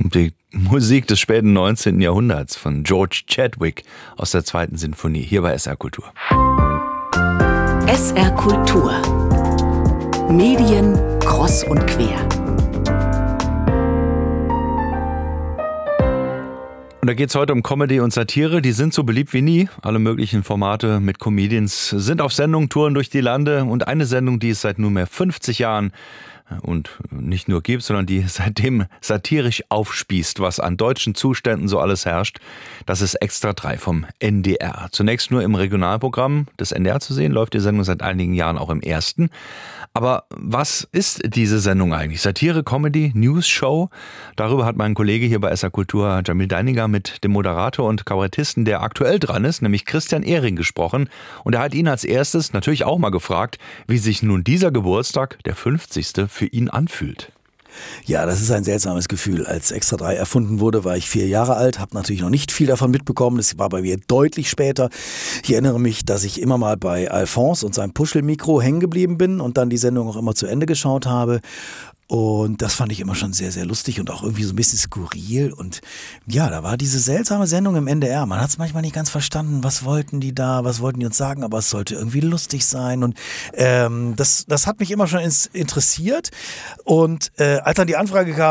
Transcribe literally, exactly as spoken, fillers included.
Die Musik des späten neunzehnten. Jahrhunderts von George Chadwick aus der zweiten Sinfonie, hier bei S R Kultur. S R Kultur. Medien kreuz und quer. Und da geht es heute um Comedy und Satire. Die sind so beliebt wie nie. Alle möglichen Formate mit Comedians sind auf Sendung, touren durch die Lande. Und eine Sendung, die es seit nunmehr fünfzig Jahren und nicht nur gibt, sondern die seitdem satirisch aufspießt, was an deutschen Zuständen so alles herrscht, das ist Extra drei vom N D R. Zunächst nur im Regionalprogramm des N D R zu sehen, läuft die Sendung seit einigen Jahren auch im ersten. Aber was ist diese Sendung eigentlich? Satire, Comedy, News, Show? Darüber hat mein Kollege hier bei S R Kultur, Jamil Deininger, mit dem Moderator und Kabarettisten, der aktuell dran ist, nämlich Christian Ehring, gesprochen. Und er hat ihn als erstes natürlich auch mal gefragt, wie sich nun dieser Geburtstag, der fünfzigste, für ihn anfühlt. Ja, das ist ein seltsames Gefühl. Als Extra drei erfunden wurde, war ich vier Jahre alt, habe natürlich noch nicht viel davon mitbekommen. Das war bei mir deutlich später. Ich erinnere mich, dass ich immer mal bei Alphonse und seinem Puschelmikro hängen geblieben bin und dann die Sendung auch immer zu Ende geschaut habe. Und das fand ich immer schon sehr, sehr lustig und auch irgendwie so ein bisschen skurril. Und ja, da war diese seltsame Sendung im N D R. Man hat es manchmal nicht ganz verstanden, was wollten die da, was wollten die uns sagen, aber es sollte irgendwie lustig sein. Und ähm, das, das hat mich immer schon interessiert. Und äh, als dann die Anfrage kam,